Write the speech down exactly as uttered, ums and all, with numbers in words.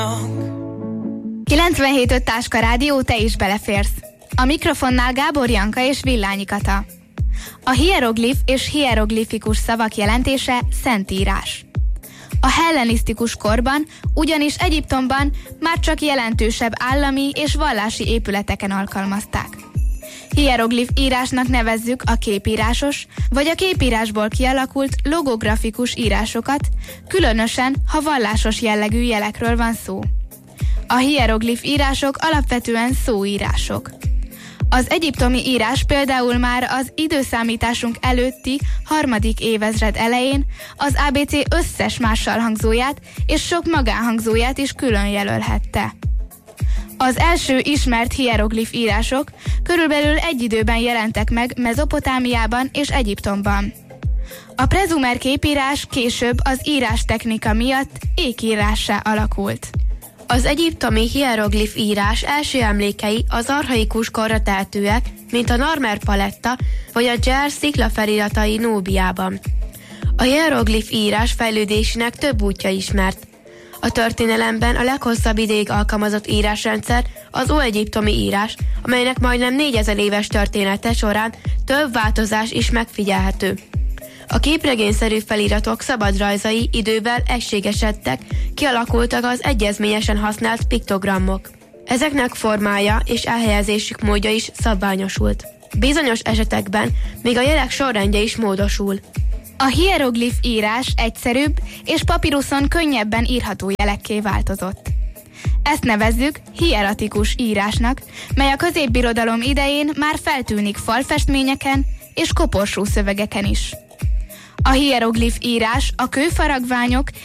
kilencvenhét öt Táska Rádió, te is beleférsz. A mikrofonnál Gábor Janka és Villányi Kata. A hieroglif és hieroglifikus szavak jelentése szentírás. A hellenisztikus korban, ugyanis Egyiptomban már csak jelentősebb állami és vallási épületeken alkalmazták. Hieroglif írásnak nevezzük a képírásos, vagy a képírásból kialakult logografikus írásokat, különösen, ha vallásos jellegű jelekről van szó. A hieroglif írások alapvetően szóírások. Az egyiptomi írás például már az időszámításunk előtti harmadik évezred elején az á bé cé összes mássalhangzóját és sok magánhangzóját is külön jelölhette. Az első ismert hieroglif írások körülbelül egy időben jelentek meg Mezopotámiában és Egyiptomban. A prezumer képírás később az írástechnika miatt ékírássá alakult. Az egyiptomi hieroglif írás első emlékei az archaikus korra tehetőek, mint a Narmer paletta vagy a Djer sziklafeliratai Núbiában. A hieroglif írás fejlődésének több útja ismert. A történelemben a leghosszabb ideig alkalmazott írásrendszer az óegyiptomi írás, amelynek majdnem négyezer éves története során több változás is megfigyelhető. A képregényszerű feliratok szabadrajzai idővel egységesedtek, kialakultak az egyezményesen használt piktogramok. Ezeknek formája és elhelyezésük módja is szabványosult. Bizonyos esetekben még a jelek sorrendje is módosul. A hieroglif írás egyszerűbb és papiruszon könnyebben írható jelekké változott. Ezt nevezzük hieratikus írásnak, mely a középbirodalom idején már feltűnik falfestményeken és koporsó szövegeken is. A hieroglif írás a kőfaragványok